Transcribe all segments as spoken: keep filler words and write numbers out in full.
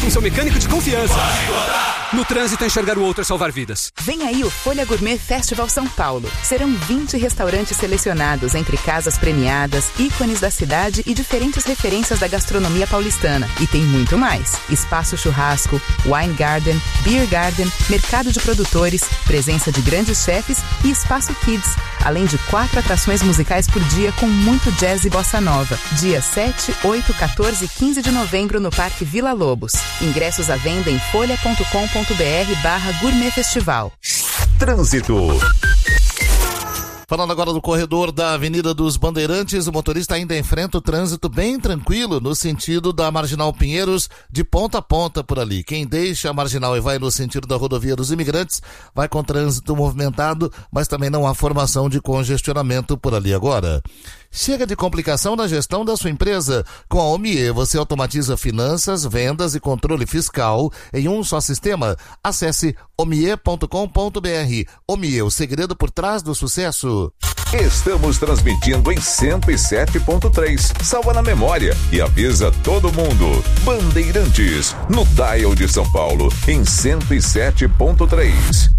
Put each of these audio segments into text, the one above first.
com seu mecânico de confiança. No trânsito, enxergar o outro é salvar vidas. Vem aí o Folha Gourmet Festival São Paulo. Serão vinte restaurantes selecionados entre casas premiadas, ícones da cidade e diferentes referências da gastronomia paulistana. E tem muito mais. Espaço churrasco, wine garden, beer garden, mercado de produtores, presença de grandes chefes e espaço kids. Além de quatro atrações musicais por dia com muito jazz e bossa nova. Dia sete, oito, quatorze e quinze de novembro no Parque Vila Lobos. Ingressos à venda em folha ponto com ponto br barra Gourmet Festival. Trânsito. Falando agora do corredor da Avenida dos Bandeirantes, o motorista ainda enfrenta o trânsito bem tranquilo no sentido da Marginal Pinheiros, de ponta a ponta por ali. Quem deixa a Marginal e vai no sentido da Rodovia dos Imigrantes, vai com trânsito movimentado, mas também não há formação de congestionamento por ali agora. Chega de complicação na gestão da sua empresa. Com a Omie, você automatiza finanças, vendas e controle fiscal em um só sistema. Acesse omie ponto com ponto br. Omie, o segredo por trás do sucesso. Estamos transmitindo em cento e sete ponto três. Salva na memória e avisa todo mundo. Bandeirantes, no dial de São Paulo, em cento e sete ponto três.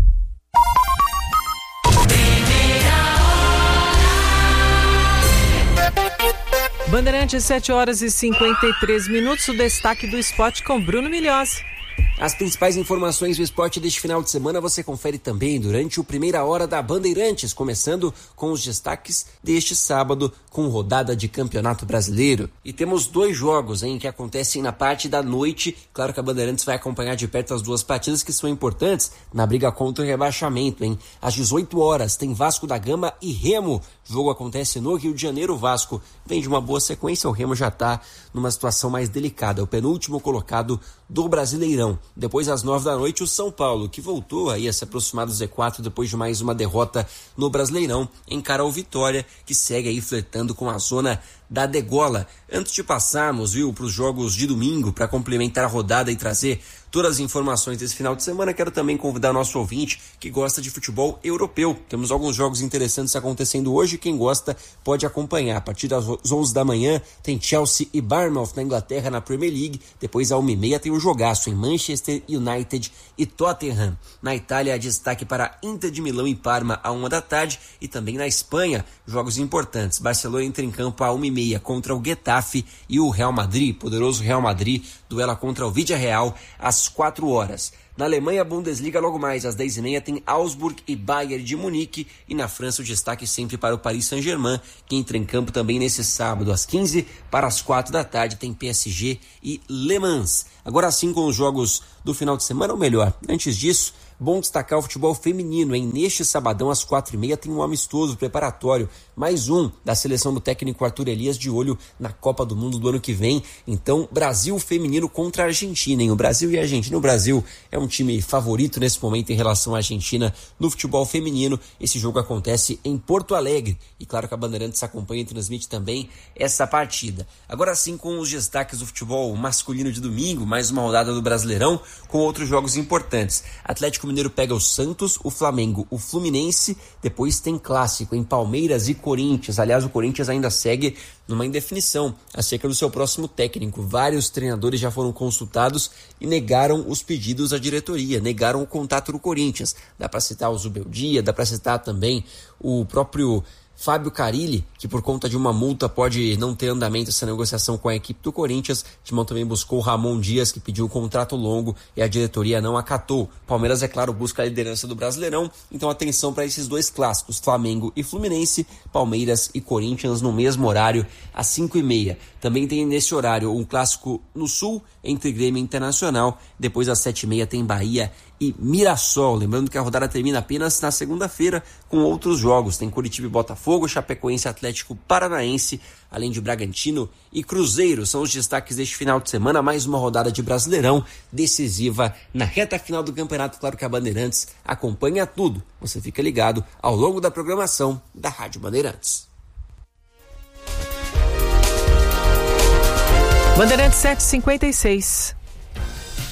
Bandeirantes, sete horas e cinquenta e três minutos, o destaque do esporte com Bruno Milhós. As principais informações do esporte deste final de semana você confere também durante o Primeira Hora da Bandeirantes, começando com os destaques deste sábado com rodada de Campeonato Brasileiro. E temos dois jogos, hein, que acontecem na parte da noite. Claro que a Bandeirantes vai acompanhar de perto as duas partidas que são importantes na briga contra o rebaixamento, hein. Às dezoito horas tem Vasco da Gama e Remo. O jogo acontece no Rio de Janeiro. O Vasco vem de uma boa sequência, o Remo já está numa situação mais delicada, é o penúltimo colocado do Brasileirão. Depois, às nove da noite, o São Paulo, que voltou aí a se aproximar do Z quatro depois de mais uma derrota no Brasileirão, encara o Vitória, que segue aí flertando com a zona da degola. Antes de passarmos, viu, para os jogos de domingo, para complementar a rodada e trazer todas as informações desse final de semana, quero também convidar nosso ouvinte que gosta de futebol europeu. Temos alguns jogos interessantes acontecendo hoje, quem gosta pode acompanhar. A partir das onze da manhã tem Chelsea e Bournemouth na Inglaterra na Premier League, depois à uma e meia tem o jogaço em Manchester United e Tottenham. Na Itália, destaque para Inter de Milão e Parma à uma da tarde, e também na Espanha, jogos importantes. Barcelona entra em campo à uma e meia contra o Getafe e o Real Madrid, poderoso Real Madrid, duela contra o Villarreal às quatro horas. Na Alemanha, a Bundesliga, logo mais às dez e meia, tem Augsburg e Bayern de Munique. E na França, o destaque sempre para o Paris Saint-Germain, que entra em campo também nesse sábado, às quinze para as quatro da tarde, tem P S G e Le Mans. Agora sim, com os jogos do final de semana, ou melhor, antes disso, bom destacar o futebol feminino, hein? Neste sabadão, às quatro e meia, tem um amistoso preparatório, mais um da seleção do técnico Arthur Elias, de olho na Copa do Mundo do ano que vem. Então, Brasil feminino contra a Argentina, hein? O Brasil e a Argentina. O Brasil é um time favorito nesse momento em relação à Argentina no futebol feminino. Esse jogo acontece em Porto Alegre. E claro que a Bandeirantes acompanha e transmite também essa partida. Agora sim, com os destaques do futebol masculino de domingo, mais uma rodada do Brasileirão, com outros jogos importantes. Atlético Mineiro pega o Santos, o Flamengo, o Fluminense, depois tem clássico em Palmeiras e Corinthians. Aliás, o Corinthians ainda segue numa indefinição acerca do seu próximo técnico. Vários treinadores já foram consultados e negaram os pedidos à diretoria, negaram o contato do Corinthians. Dá para citar o Zubeldia, dá para citar também o próprio Fábio Carilli, que por conta de uma multa pode não ter andamento essa negociação com a equipe do Corinthians. O Timão também buscou o Ramon Dias, que pediu um contrato longo e a diretoria não acatou. Palmeiras, é claro, busca a liderança do Brasileirão, então atenção para esses dois clássicos, Flamengo e Fluminense, Palmeiras e Corinthians no mesmo horário, às cinco e meia. Também tem nesse horário um clássico no Sul, entre Grêmio e Internacional. Depois às sete e meia tem Bahia e Mirassol. Lembrando que a rodada termina apenas na segunda-feira com outros jogos. Tem Curitiba e Botafogo, Chapecoense e Atlético Paranaense, além de Bragantino e Cruzeiro. São os destaques deste final de semana. Mais uma rodada de Brasileirão decisiva na reta final do campeonato. Claro que a Bandeirantes acompanha tudo. Você fica ligado ao longo da programação da Rádio Bandeirantes. Bandeirantes sete e cinquenta e seis.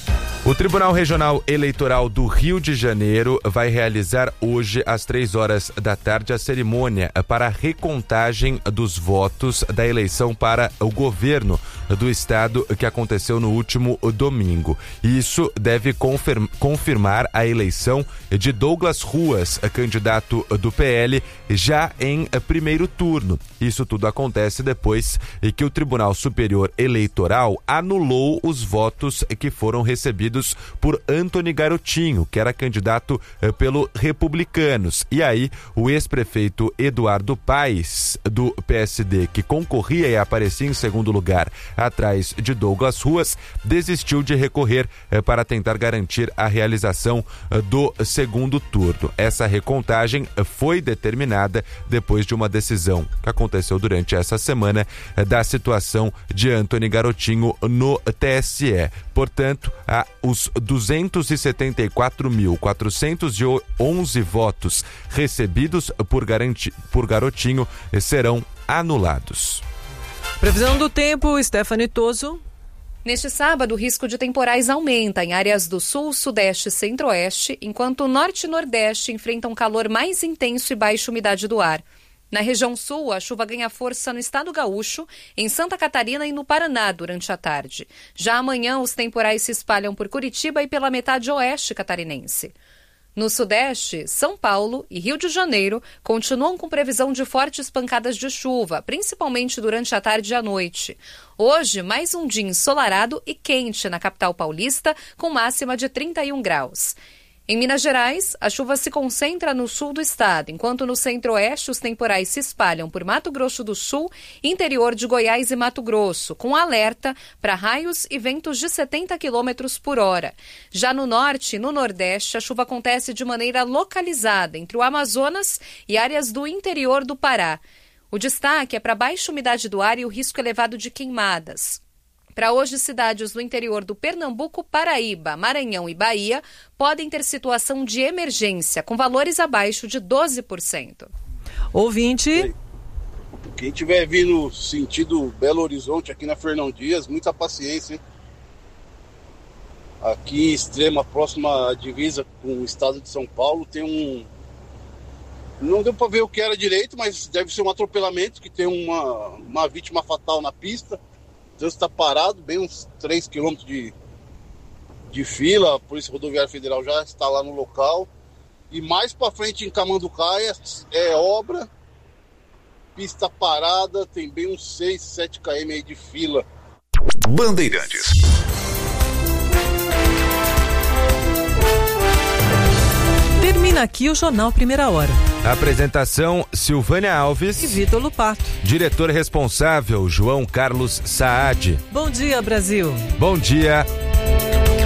O Tribunal Regional Eleitoral do Rio de Janeiro vai realizar hoje, às três horas da tarde, a cerimônia para a recontagem dos votos da eleição para o governo do estado que aconteceu no último domingo. Isso deve confirm- confirmar a eleição de Douglas Ruas, candidato do P L, já em primeiro turno. Isso tudo acontece depois que o Tribunal Superior Eleitoral anulou os votos que foram recebidos por Antony Garotinho, que era candidato eh, pelo Republicanos. E aí, o ex-prefeito Eduardo Paes, do P S D, que concorria e aparecia em segundo lugar atrás de Douglas Ruas, desistiu de recorrer eh, para tentar garantir a realização eh, do segundo turno. Essa recontagem eh, foi determinada depois de uma decisão que aconteceu durante essa semana eh, da situação de Antony Garotinho no T S E. Portanto, a os duzentos e setenta e quatro mil, quatrocentos e onze votos recebidos por, garanti, por Garotinho serão anulados. Previsão do tempo, Stephanie Toso. Neste sábado, o risco de temporais aumenta em áreas do sul, sudeste e centro-oeste, enquanto o norte e nordeste enfrentam calor mais intenso e baixa umidade do ar. Na região sul, a chuva ganha força no estado gaúcho, em Santa Catarina e no Paraná durante a tarde. Já amanhã, os temporais se espalham por Curitiba e pela metade oeste catarinense. No sudeste, São Paulo e Rio de Janeiro continuam com previsão de fortes pancadas de chuva, principalmente durante a tarde e a noite. Hoje, mais um dia ensolarado e quente na capital paulista, com máxima de trinta e um graus. Em Minas Gerais, a chuva se concentra no sul do estado, enquanto no centro-oeste os temporais se espalham por Mato Grosso do Sul, interior de Goiás e Mato Grosso, com alerta para raios e ventos de setenta quilômetros por hora. Já no norte e no nordeste, a chuva acontece de maneira localizada entre o Amazonas e áreas do interior do Pará. O destaque é para a baixa umidade do ar e o risco elevado de queimadas. Para hoje, cidades do interior do Pernambuco, Paraíba, Maranhão e Bahia podem ter situação de emergência, com valores abaixo de doze por cento. Ouvinte. Quem estiver vindo sentido Belo Horizonte, aqui na Fernão Dias, muita paciência, hein? Aqui em Extrema, próxima à divisa com o estado de São Paulo, tem um... Não deu para ver o que era direito, mas deve ser um atropelamento, que tem uma, uma vítima fatal na pista. O trânsito está parado, bem uns três quilômetros de, de fila. A Polícia Rodoviária Federal já está lá no local. E mais para frente, em Camanducaia, é obra, pista parada, tem bem uns seis, sete quilômetros aí de fila. Bandeirantes. Termina aqui o Jornal Primeira Hora. Apresentação: Silvânia Alves e Vitor Lupato. Diretor responsável: João Carlos Saad. Bom dia, Brasil. Bom dia.